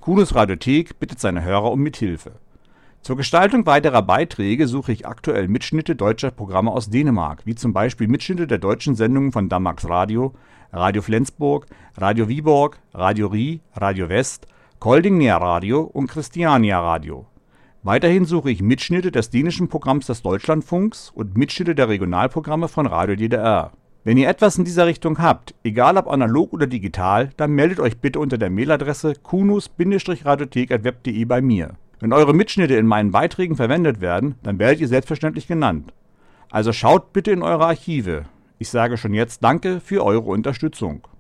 Kunus Radiothek bittet seine Hörer um Mithilfe. Zur Gestaltung weiterer Beiträge suche ich aktuell Mitschnitte deutscher Programme aus Dänemark, wie zum Beispiel Mitschnitte der deutschen Sendungen von Danmarks Radio, Radio Flensburg, Radio Viborg, Radio Rie, Radio West, Kolding Nærradio und Christiania Radio. Weiterhin suche ich Mitschnitte des dänischen Programms des Deutschlandfunks und Mitschnitte der Regionalprogramme von Radio DDR. Wenn ihr etwas in dieser Richtung habt, egal ob analog oder digital, dann meldet euch bitte unter der Mailadresse kunus-radiothek@web.de bei mir. Wenn eure Mitschnitte in meinen Beiträgen verwendet werden, dann werdet ihr selbstverständlich genannt. Also schaut bitte in eure Archive. Ich sage schon jetzt Danke für eure Unterstützung.